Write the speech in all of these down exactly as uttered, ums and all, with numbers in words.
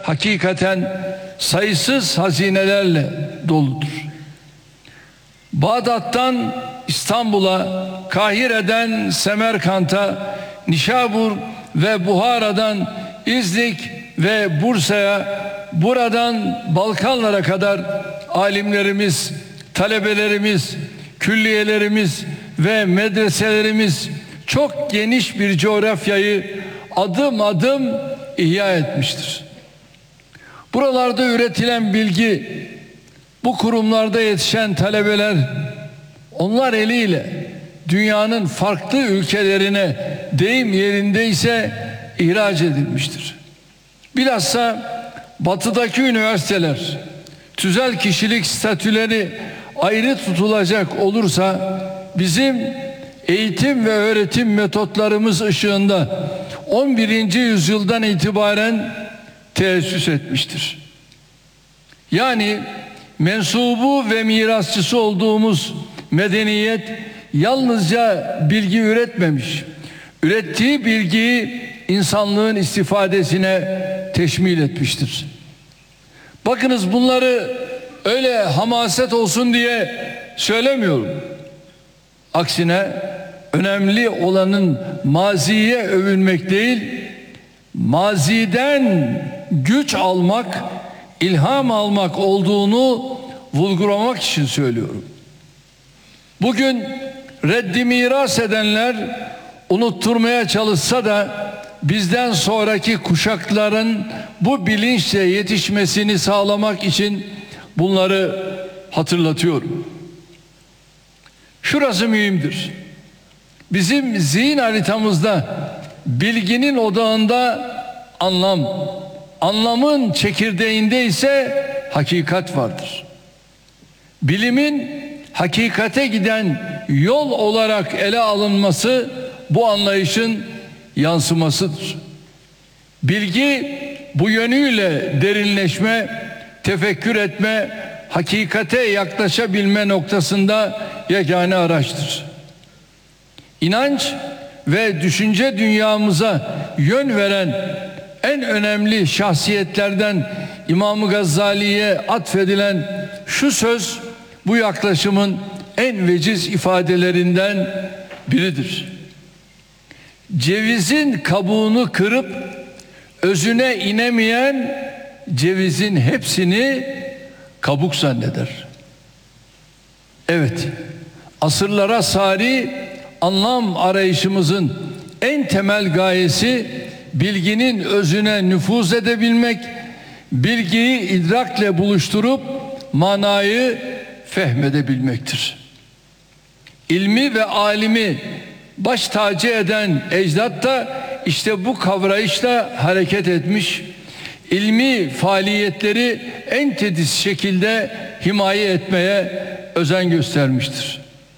hakikaten sayısız hazinelerle doludur. Bağdat'tan İstanbul'a, Kahire'den Semerkant'a, Nişabur ve Buhara'dan İznik ve Bursa'ya, buradan Balkanlara kadar alimlerimiz, talebelerimiz, külliyelerimiz ve medreselerimiz çok geniş bir coğrafyayı adım adım ihya etmiştir. Buralarda üretilen bilgi, bu kurumlarda yetişen talebeler, onlar eliyle dünyanın farklı ülkelerine, deyim yerindeyse, ihraç edilmiştir. Bilhassa batıdaki üniversiteler tüzel kişilik statüleri ayrı tutulacak olursa bizim eğitim ve öğretim metotlarımız ışığında on birinci yüzyıldan itibaren teessüs etmiştir. Yani mensubu ve mirasçısı olduğumuz medeniyet yalnızca bilgi üretmemiş, ürettiği bilgiyi insanlığın istifadesine teşmil etmiştir. Bakınız, bunları öyle hamaset olsun diye söylemiyorum. Aksine önemli olanın maziye övünmek değil, maziden güç almak, ilham almak olduğunu vurgulamak için söylüyorum. Bugün reddi miras edenler unutturmaya çalışsa da bizden sonraki kuşakların bu bilinçle yetişmesini sağlamak için bunları hatırlatıyorum. Şurası mühimdir. Bizim zihin haritamızda bilginin odağında anlam, anlamın çekirdeğinde ise hakikat vardır. Bilimin hakikate giden yol olarak ele alınması bu anlayışın yansımasıdır. Bilgi bu yönüyle derinleşme, tefekkür etme, hakikate yaklaşabilme noktasında yegane araçtır. İnanç ve düşünce dünyamıza yön veren en önemli şahsiyetlerden İmam-ı Gazali'ye atfedilen şu söz bu yaklaşımın en veciz ifadelerinden biridir. Cevizin kabuğunu kırıp özüne inemeyen cevizin hepsini kabuk zanneder. Evet, asırlara sari anlam arayışımızın en temel gayesi bilginin özüne nüfuz edebilmek, bilgiyi idrakle buluşturup manayı fehmedebilmektir. İlmi ve alimi baş tacı eden ecdat da işte bu kavrayışla hareket etmiş, ilmi faaliyetleri en titiz şekilde himaye etmeye özen göstermiştir.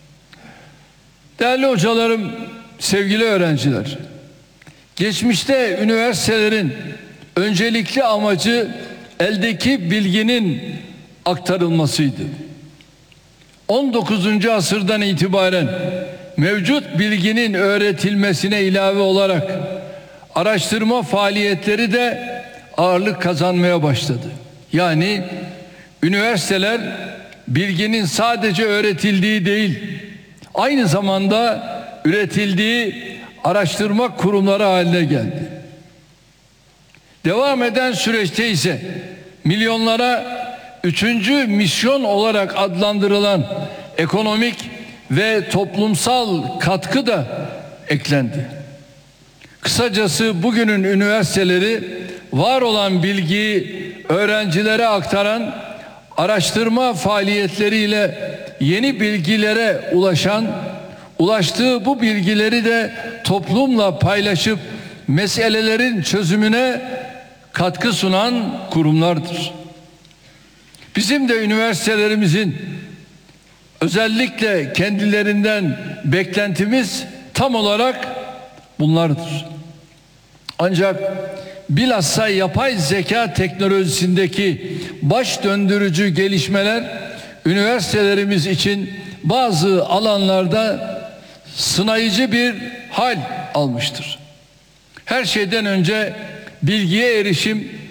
Değerli hocalarım, sevgili öğrenciler, geçmişte üniversitelerin öncelikli amacı eldeki bilginin aktarılmasıydı. on dokuzuncu asırdan itibaren mevcut bilginin öğretilmesine ilave olarak araştırma faaliyetleri de ağırlık kazanmaya başladı. Yani üniversiteler bilginin sadece öğretildiği değil, aynı zamanda üretildiği araştırma kurumları haline geldi. Devam eden süreçte ise milyonlara üçüncü misyon olarak adlandırılan ekonomik ve toplumsal katkı da eklendi. Kısacası bugünün üniversiteleri var olan bilgiyi öğrencilere aktaran, araştırma faaliyetleriyle yeni bilgilere ulaşan, ulaştığı bu bilgileri de toplumla paylaşıp meselelerin çözümüne katkı sunan kurumlardır. Bizim de üniversitelerimizin özellikle kendilerinden beklentimiz tam olarak bunlardır. Ancak bilhassa yapay zeka teknolojisindeki baş döndürücü gelişmeler üniversitelerimiz için bazı alanlarda sınayıcı bir hal almıştır. Her şeyden önce bilgiye erişim